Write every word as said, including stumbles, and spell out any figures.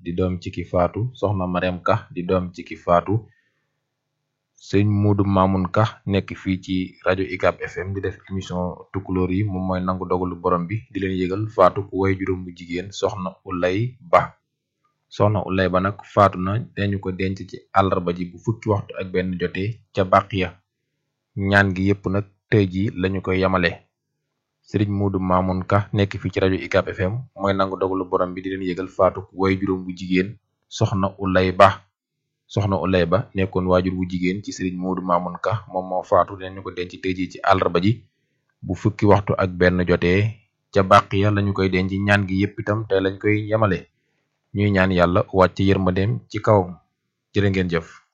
di doom ci ki faatu soxna Mariam Ka di doom ci ki faatu sëñ Muudu Maamun Ka nekk fii ci rajo U C A B F M di def émission tukulóor yi moom mooy nangu dogalu borom bi di leen yëgal faatu ku way juróom bu jigéen soxna Ulay Ba soxna Ulay Ba nag faatu na dañu ko denc ci àllarba ji bu fukki waxtu ak benn jotee ca Baqiya ñaan gi yépp nag tey ji lañu koy yamale sëriñ Muudu Maamun Ka nekk fii ci rajo U C A B F M mooy nangu dogalu borom bi di leen yëgal faatu ku way juróom bu jigéen soxna Ulay Ba soxna Ulay Ba nekkoon waajur bu jigéen ci sëriñ Muudu Maamun Ka moom moo faatu dañu ko denc tey ji ci àllarba ji bu fukki waxtu ak benn jotee ca Baqiya lañu koy denc ñaan gi yépp itam tey lañ koy yamale ñuy ñaan yàlla wàcc yërmandeem ci kawam jërë ngeen jëf